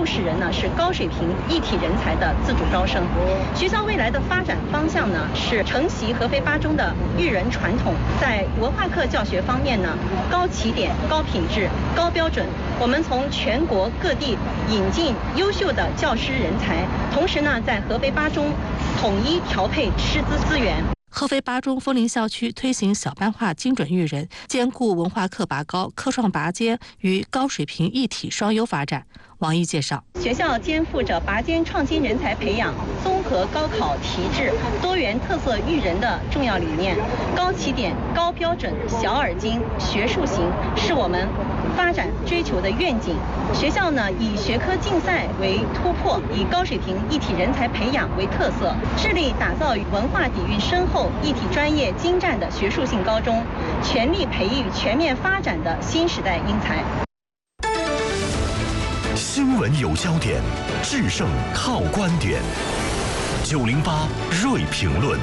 60人呢是高水平一体人才的自主招生。学校未来的发展方向呢是承袭合肥八中的育人传统，在文化课教学方面呢高起点、高品质、高标准。我们从全国各地引进优秀的教师人才，同时呢在合肥八中统一调配师资资源。 合肥八中枫林校区推行小班化精准育人，兼顾文化课拔高、科创拔尖与高水平一体双优发展。王毅介绍， 学校肩负着拔尖创新人才培养、综合高考题制、多元特色育人的重要理念。高起点、高标准、小而精、学术型是我们发展追求的愿景。学校呢以学科竞赛为突破，以高水平一体人才培养为特色，致力打造文化底蕴深厚、一体专业精湛的学术性高中，全力培育全面发展的新时代英才。 新闻有焦点，制胜靠观点。908锐评论。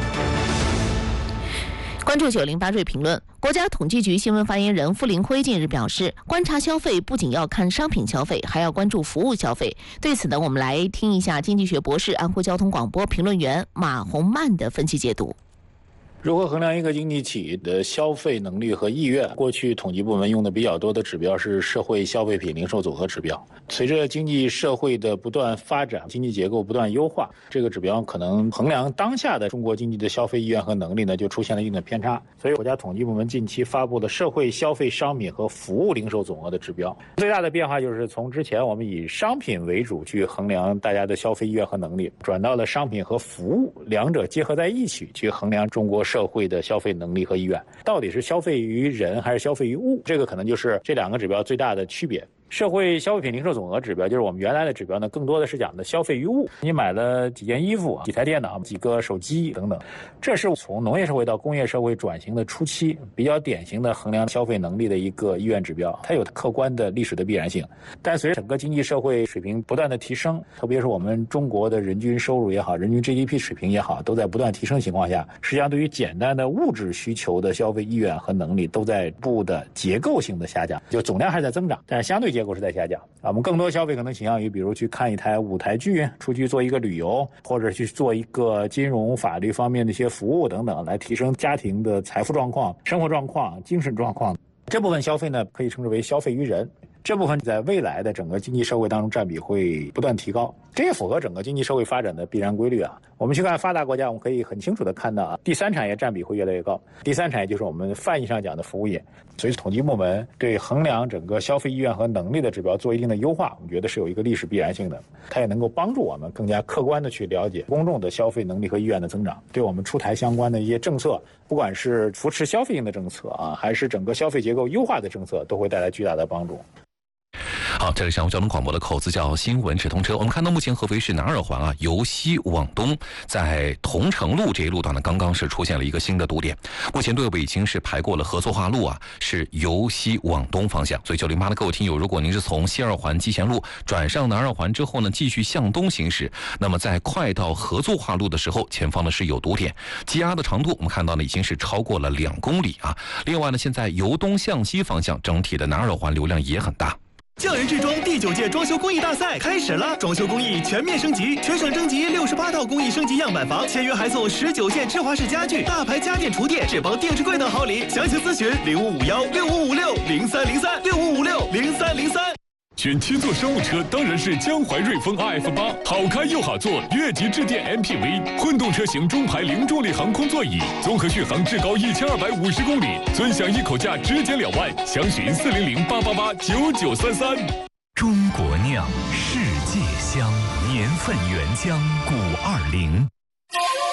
关注908锐评论。国家统计局新闻发言人傅林辉近日表示，观察消费不仅要看商品消费，还要关注服务消费。对此呢，我们来听一下经济学博士、安徽交通广播评论员马洪曼的分析解读。 如何衡量一个经济体的消费能力和意愿？过去统计部门用的比较多的指标是社会消费品零售总额指标。随着经济社会的不断发展，经济结构不断优化，这个指标可能衡量当下的中国经济的消费意愿和能力呢，就出现了一定的偏差。所以国家统计部门近期发布了社会消费商品和服务零售总额的指标。最大的变化就是从之前我们以商品为主去衡量大家的消费意愿和能力，转到了商品和服务两者结合在一起去衡量中国社会的消费能力和意愿。到底是消费于人还是消费于物，这个可能就是这两个指标最大的区别。社会消费品零售总额指标就是我们原来的指标呢，更多的是讲的消费于物。你买了几件衣服、几台电脑、几个手机等等，这是从农业社会到工业社会转型的初期比较典型的衡量消费能力的一个意愿指标，它有客观的历史的必然性。但随着整个经济社会水平不断的提升，特别是我们中国的人均收入也好，人均 GDP 水平也好，都在不断提升情况下，实际上对于简单的物质需求的消费意愿和能力都在逐步的结构性的下降，就总量还在增长，但是相对结构是在下降。我们更多消费可能倾向于比如去看一台舞台剧，出去做一个旅游，或者去做一个金融法律方面的一些服务等等，来提升家庭的财富状况、生活状况、精神状况。这部分消费呢，可以称之为消费于人。这部分在未来的整个经济社会当中占比会不断提高，这也符合整个经济社会发展的必然规律啊。我们去看发达国家，我们可以很清楚的看到啊，第三产业占比会越来越高。第三产业就是我们泛义上讲的服务业。所以统计部门对衡量整个消费意愿和能力的指标做一定的优化，我们觉得是有一个历史必然性的，它也能够帮助我们更加客观的去了解公众的消费能力和意愿的增长，对我们出台相关的一些政策，不管是扶持消费性的政策啊，还是整个消费结构优化的政策，都会带来巨大的帮助。 好，这里是交通广播的口子叫新闻直通车。我们看到目前合肥市南二环啊，由西往东，在同城路这一路段呢，刚刚是出现了一个新的堵点。目前队伍已经是排过了合作化路啊，是由西往东方向。所以908的各位听友，如果您是从西二环集贤路转上南二环之后呢，继续向东行驶，那么在快到合作化路的时候，前方呢是有堵点，积压的长度我们看到呢已经是超过了2公里啊。另外呢，现在由东向西方向整体的南二环流量也很大。 匠人制装第9届装修工艺大赛开始了，装修工艺全面升级，全省征集68套工艺升级样板房，签约还送19件芝华士家具、大牌家电厨电、智邦电视柜等好礼。详情咨询05516556030365560303。 选7座商务车当然是江淮瑞风 RF8， 好开又好坐，越级致电 MPV， 混动车型中排零重力航空座椅，综合续航至高1250公里，尊享一口价直减2万，详询400889933。 中国酿，世界香，年份原浆520。